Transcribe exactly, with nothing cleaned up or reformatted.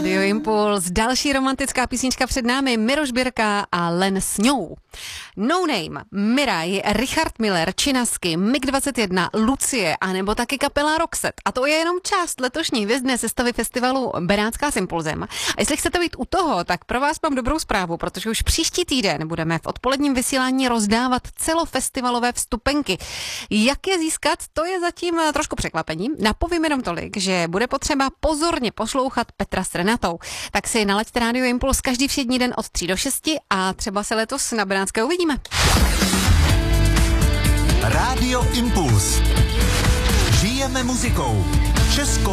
Rádio Impuls. Další romantická písnička před námi. Miroš Birka a Len Sňou. No Name, Miraj, Richard Miller, Činasky, Mig dvacet jedna, Lucie a nebo taky kapela Roxette. A to je jenom část letošní hvězdné sestavy festivalu Benátská s Impulzem. A jestli chcete být u toho, tak pro vás mám dobrou zprávu, protože už příští týden budeme v odpoledním vysílání rozdávat celofestivalové vstupenky. Jak je získat, to je zatím trošku překvapení. Napovím jenom tolik, že bude potřeba pozorně poslouchat Petra s Renatou. Tak si nalaďte Rádio Impuls každý všední den od tří do šesti a třeba se letos na Benátské uvidíme. Rádio Impuls. Žijeme muzikou. Českou